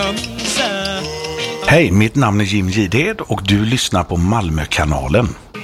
Hej, mitt namn är Jim Gidhed och du lyssnar på Malmökanalen.